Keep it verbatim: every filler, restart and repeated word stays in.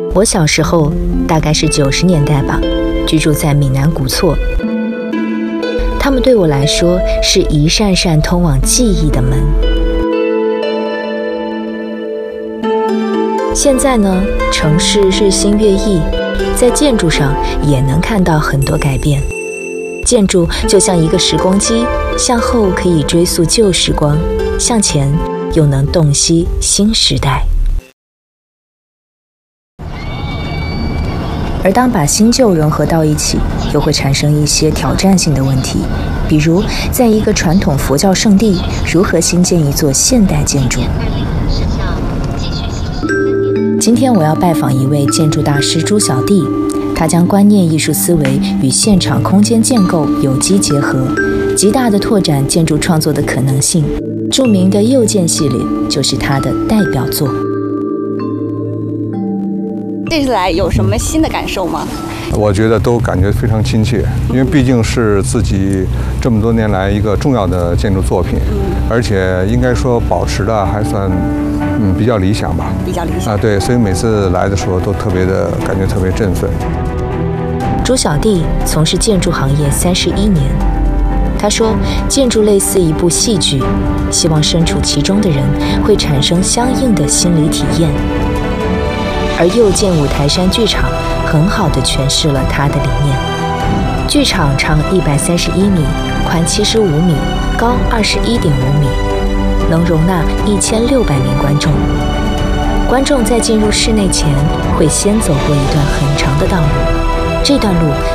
我小时候大概是九十年代吧，居住在闽南古厝，它们对我来说是一扇扇通往记忆的门。现在呢，城市日新月异，在建筑上也能看到很多改变。建筑就像一个时光机，向后可以追溯旧时光，向前又能洞悉新时代。而当把新旧融合到一起，又会产生一些挑战性的问题，比如在一个传统佛教圣地，如何兴建一座现代建筑？今天我要拜访一位建筑大师朱小弟，他将观念艺术思维与现场空间建构有机结合，极大地拓展建筑创作的可能性。著名的右建系列就是他的代表作。 这次来有什么新的感受吗？ 我觉得都感觉非常亲切，因为毕竟是自己这么多年来一个重要的建筑作品，而且应该说保持的还算嗯比较理想吧。 比较理想啊，对，所以每次来的时候都特别的感觉特别振奋。 朱小弟从事建筑行业三十一年，他说，建筑类似一部戏剧，希望身处其中的人会产生相应的心理体验。而右建五台山剧场很好地诠释了他的理念。剧场长一百三十一米，宽七十五米，高二十一点五米，能容纳一千六百名观众。观众在进入室内前，会先走过一段很长的道路，这段路